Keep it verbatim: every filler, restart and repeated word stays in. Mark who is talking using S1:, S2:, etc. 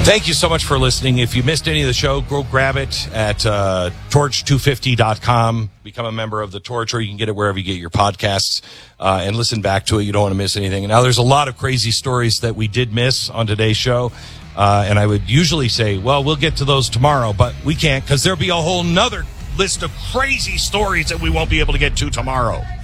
S1: Thank you so much for listening. If you missed any of the show, go grab it at uh, torch two fifty dot com. Become a member of the Torch, or you can get it wherever you get your podcasts uh, and listen back to it. You don't want to miss anything. Now, there's a lot of crazy stories that we did miss on today's show. Uh, and I would usually say, well, we'll get to those tomorrow, but we can't because there'll be a whole nother list of crazy stories that we won't be able to get to tomorrow.